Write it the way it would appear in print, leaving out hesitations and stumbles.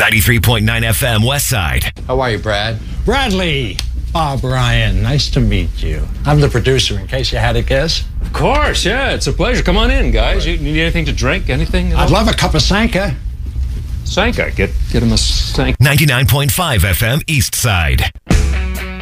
93.9 FM West Side. How are you, Brad? Bradley. Bob Ryan, nice to meet you. I'm the producer, in case you had a guess. Of course, yeah, it's a pleasure. Come on in, guys. You need anything to drink? Anything? I'd love a cup of Sanka. Sanka. Get him a Sanka. 99.5 FM East Side.